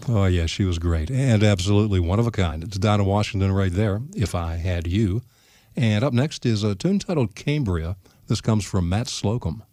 Oh, yeah, she was great and absolutely one of a kind. It's Donna Washington right there, If I Had You. And up next is a tune titled Cambria. This comes from Matt Slocum.